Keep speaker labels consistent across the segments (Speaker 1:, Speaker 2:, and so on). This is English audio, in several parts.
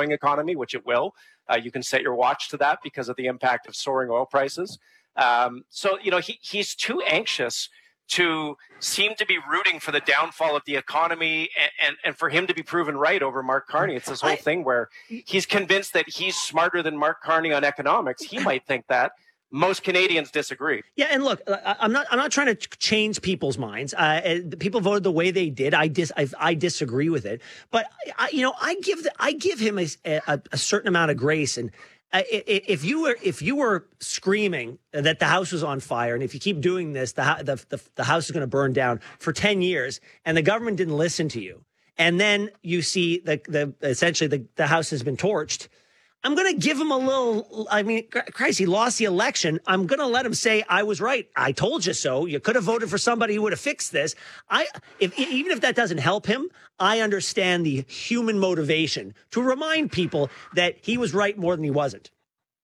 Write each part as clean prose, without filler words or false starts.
Speaker 1: growing economy, which it will. You can set your watch to that because of the impact of soaring oil prices. So, he's too anxious to seem to be rooting for the downfall of the economy and for him to be proven right over Mark Carney. It's this whole thing where he's convinced that he's smarter than Mark Carney on economics. He might think that. Most Canadians disagree.
Speaker 2: Yeah, and look, I'm not trying to change people's minds. People voted the way they did. I disagree with it, but I give him a certain amount of grace. And if you were screaming that the house was on fire, and if you keep doing this, the house is going to burn down for 10 years, and the government didn't listen to you, and then you see essentially the house has been torched. I'm going to give him a little, Christ, he lost the election. I'm going to let him say, I was right. I told you so. You could have voted for somebody who would have fixed this. Even if that doesn't help him, I understand the human motivation to remind people that he was right more than he wasn't.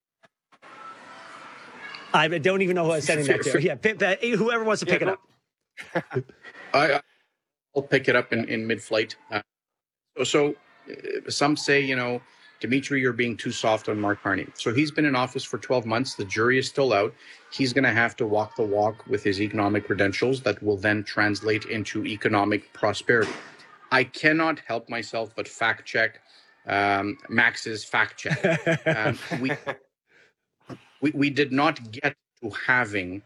Speaker 2: I don't even know who I was sending that to. Yeah, whoever wants to pick it up.
Speaker 3: I'll pick it up in mid-flight. So some say, Dimitri, you're being too soft on Mark Carney. So he's been in office for 12 months. The jury is still out. He's going to have to walk the walk with his economic credentials that will then translate into economic prosperity. I cannot help myself but fact check Max's fact check. We did not get to having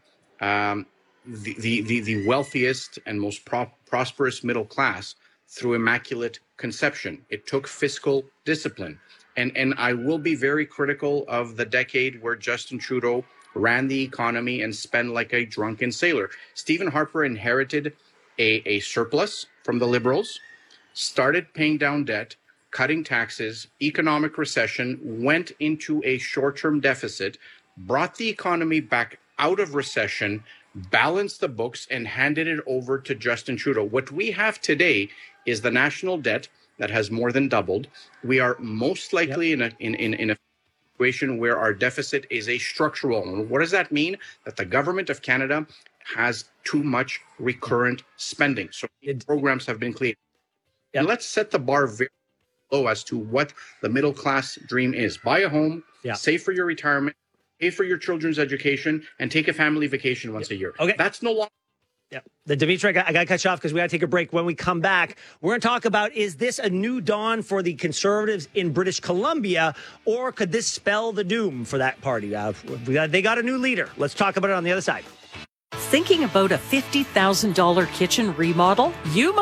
Speaker 3: the wealthiest and most prosperous middle class through immaculate conception. It took fiscal discipline. And I will be very critical of the decade where Justin Trudeau ran the economy and spent like a drunken sailor. Stephen Harper inherited a surplus from the Liberals, started paying down debt, cutting taxes, economic recession, went into a short-term deficit, brought the economy back out of recession, balanced the books, and handed it over to Justin Trudeau. What we have today is the national debt that has more than doubled. We are most likely in a situation where our deficit is a structural one. What does that mean? That the government of Canada has too much recurrent spending. So programs have been created. And let's set the bar very low as to what the middle class dream is. Buy a home, save for your retirement, pay for your children's education, and take a family vacation once a year. Okay. That's no longer.
Speaker 2: Yeah. The Dimitri, I got to cut you off because we got to take a break. When we come back, we're going to talk about, is this a new dawn for the Conservatives in British Columbia, or could this spell the doom for that party? They got a new leader. Let's talk about it on the other side.
Speaker 4: Thinking about a $50,000 kitchen remodel? You